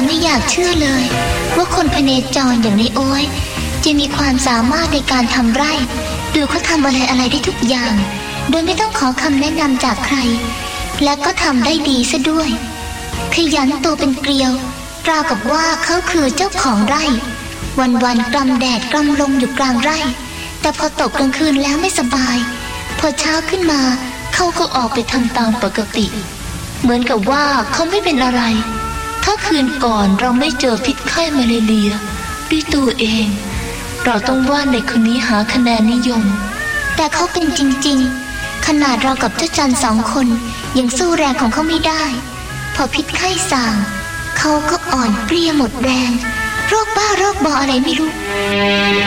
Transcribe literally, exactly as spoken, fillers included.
ไม่อยากเชื่อเลยว่าคนพเนจรอย่างในโอ้ยจะมีความสามารถในการทำไร่ดูเขาทำอะไรอะไรได้ทุกอย่างโดยไม่ต้องขอคำแนะนำจากใครและก็ทำได้ดีซะด้วยขยันตัวเป็นเกลียวราวกับว่าเขาคือเจ้าของไร่วันๆกำแดดกำลมอยู่กลางไร่แต่พอตกกลางคืนแล้วไม่สบายพอเช้าขึ้นมาเขาก็ออกไปทำตามปกติเหมือนกับว่าเขาไม่เป็นอะไรถ้าคืนก่อนเราไม่เจอพิษไข้มาเลเรียด้วยตัวเองเราต้องว่าในคนนี้หาคะแนนนิยมแต่เขาเป็นจริงๆขนาดเรากับเจ้าจันสองคนยังสู้แรงของเขาไม่ได้พอพิษไข้ส่างเขาก็อ่อนเปรี้ยหมดแรงโรคบ้าโรคบออะไรไม่รู้